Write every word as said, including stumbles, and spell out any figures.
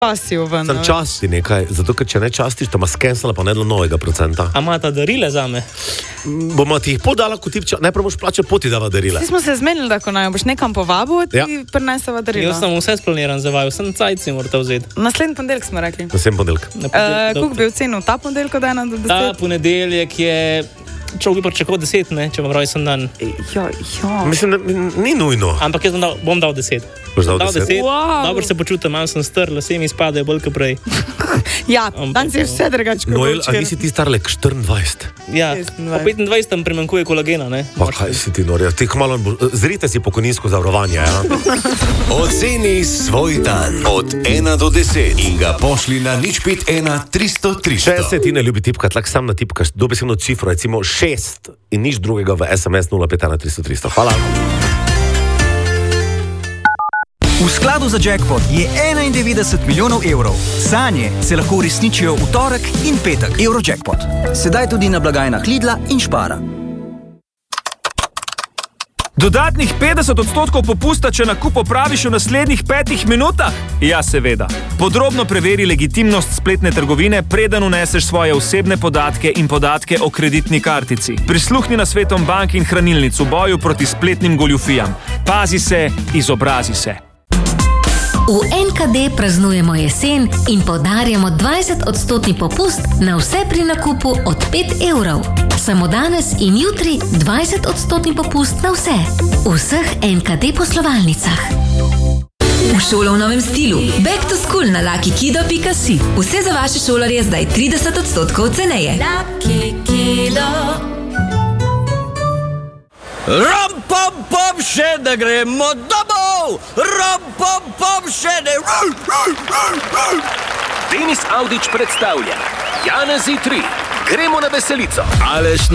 Pasijo ven. Sem časti nekaj, zato ker če ne častiš, to ima skensala pa nedlo novega procenta. A ima ta darile zame? Bomo ti jih podala kot tipča, najprej moš plačati, poti dava darila. Vsi smo se zmenili, da ko naj boš nekam povabil, ti Ja. prineseva darila. Jaz sem vse splaniran za vaju, sem cajci morate vzeti. Naslednji ponedeljek smo rekli. Naslednji ponedeljek. Na Uh, ponedeljek- Koliko bi ocenil ta ponedeljek od ena do Ta deset? ponedeljek je, človek bi pričakoval deset, ne, če vam rojsten dan. Ja, ja. Mislim, da ni nujno. Ampak jaz bom dal, bom dal deset. Boš dal deset? Wow. Dobro se počutim, malo sem strl, vse mi spadajo bolj kot prej. Ja, Ampak- danes je vse drugače. kot Noel, a včeraj. nisi ti star lek štiriindvajset? Ja, šestindvajset. po petindvajsetem primanjkuje kolagena, ne? Pa kaj si ti norja? Ti kmalo, bo- zrite si pokojninsko zavarovanje, ja? Oceni svoj dan od ena do deset in ga pošli na nič pet ena tristo tristo. Če se ti ne ljubi tipkati, lahko sam natipkaš dobesedno cifro, recimo šest in nič drugega v es em es nula pet ena tristo tristo. Hvala. V skladu za jackpot je enaindevetdeset milijonov evrov. Sanje se lahko uresničijo v torek in petek. Eurojackpot. Sedaj tudi na blagajnah Lidla in Špara. Dodatnih petdeset odstotkov popusta, če nakup opraviš v naslednjih petih minutah? Ja, seveda. Podrobno preveri legitimnost spletne trgovine, preden uneseš svoje osebne podatke in podatke o kreditni kartici. Prisluhni nasvetom bank in hranilnic v boju proti spletnim goljufijam. Pazi se, izobrazi se. V en ka de praznujemo jesen in podarjamo dvajset odstotni popust na vse pri nakupu od pet evrov. Samo danes in jutri dvajset odstotni popust na vse. V vseh en ka de poslovalnicah. V šolo v novem stilu. Back to school na lucky kido pika si. Vse za vaše šolarje zdaj trideset odstotkov ceneje. Lucky Kido. Rom, pom, pom, še ne gremo domov! Rom, pom, pom, še ne... Denis Avdić predstavlja Janezi tri. Gremo na veselico. Aleš